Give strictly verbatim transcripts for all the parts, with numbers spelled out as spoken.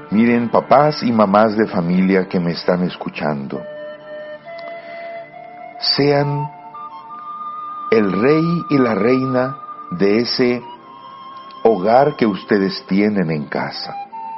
Miren, papás y mamás de familia que me están escuchando, sean el rey y la reina de ese hogar que ustedes tienen en casa.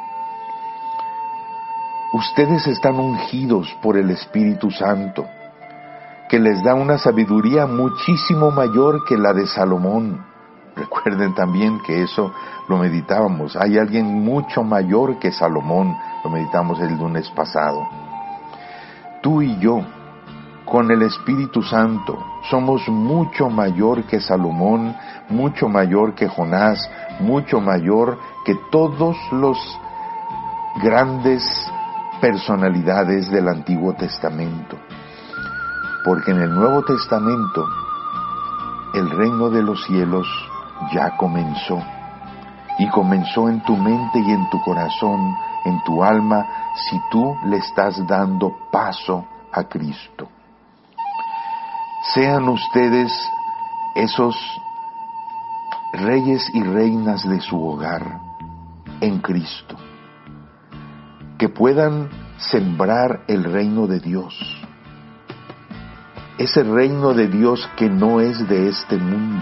Ustedes están ungidos por el Espíritu Santo, que les da una sabiduría muchísimo mayor que la de Salomón. Recuerden también que eso lo meditábamos. Hay alguien mucho mayor que Salomón, lo meditamos el lunes pasado. Tú y yo, con el Espíritu Santo, somos mucho mayor que Salomón, mucho mayor que Jonás, mucho mayor que todos los grandes personalidades del Antiguo Testamento. Porque en el Nuevo Testamento, el reino de los cielos ya comenzó. Y comenzó en tu mente y en tu corazón, en tu alma, si tú le estás dando paso a Cristo. Sean ustedes esos reyes y reinas de su hogar en Cristo, que puedan sembrar el reino de Dios, ese reino de Dios que no es de este mundo.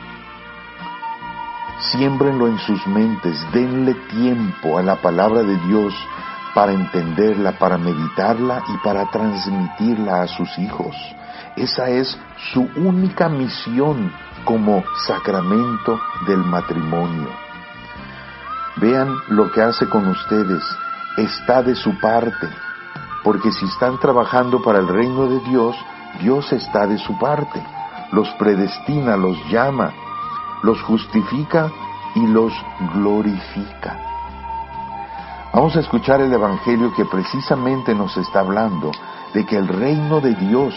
Siémbrenlo en sus mentes, denle tiempo a la palabra de Dios para entenderla, para meditarla y para transmitirla a sus hijos. Esa es su única misión como sacramento del matrimonio. Vean lo que hace con ustedes, está de su parte, porque si están trabajando para el reino de Dios, Dios está de su parte, los predestina, los llama, los justifica y los glorifica. Vamos a escuchar el Evangelio que precisamente nos está hablando de que el reino de Dios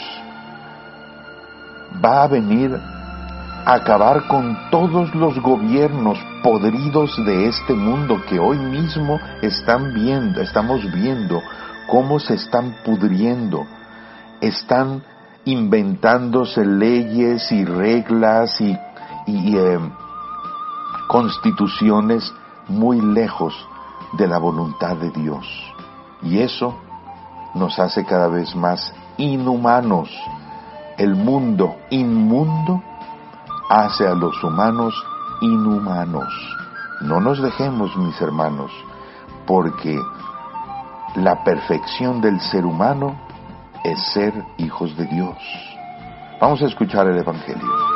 va a venir a acabar con todos los gobiernos podridos de este mundo que hoy mismo están viendo, estamos viendo cómo se están pudriendo, están inventándose leyes y reglas y, y eh, constituciones muy lejos de la voluntad de Dios. Y eso nos hace cada vez más inhumanos. El mundo inmundo hace a los humanos inhumanos. No nos dejemos, mis hermanos, porque la perfección del ser humano es ser hijos de Dios. Vamos a escuchar el Evangelio.